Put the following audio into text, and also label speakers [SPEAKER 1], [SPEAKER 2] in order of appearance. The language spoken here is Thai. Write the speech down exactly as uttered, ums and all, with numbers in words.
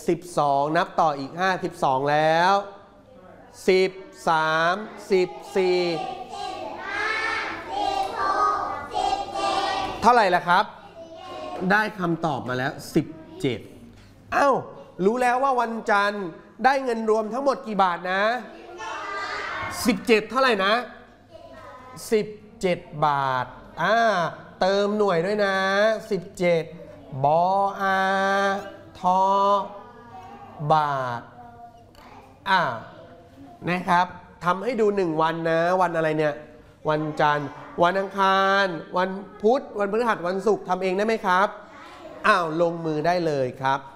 [SPEAKER 1] สิบสองนับต่ออีกห้า สิบสองแล้วสิบสาม สิบสี่เท่าไหร่ล่ะครับได้คำตอบมาแล้วสิบเจ็ดอ้าวรู้แล้วว่าวันจันทร์ได้เงินรวมทั้งหมดกี่บาทนะสิบเจ็ดเท่าไหร่นะสิบเจ็ดบาทอ่าเติมหน่วยด้วยนะสิบเจ็ดบออาทอบาทอ่านะครับทำให้ดูหนึ่งวันนะวันอะไรเนี่ยวันจันทร์วันอังคารวันพุธวันพฤหัสวันศุกร์ทำเองได้ไหมครับอ้าวลงมือได้เลยครับ